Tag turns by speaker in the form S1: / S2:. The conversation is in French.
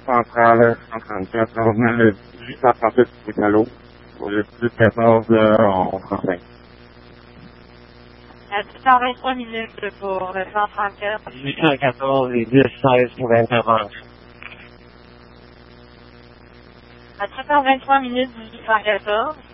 S1: centrale 134, mais le 838 c'est à l'eau. Pour le 14, on français.
S2: À 10h23 minutes pour le 134.
S1: 814 et 10-16 pour l'intervention.
S2: À 7h23 minutes, 1814.